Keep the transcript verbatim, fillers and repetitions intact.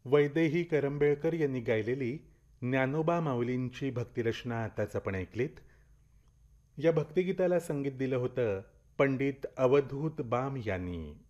वैदेही करंबेळकर यांनी गायलेली ज्ञानोबा माऊलींची भक्तिरचना आताच आपण ऐकलीत. या भक्तिगीताला संगीत दिलं होतं पंडित अवधूत बाम यांनी.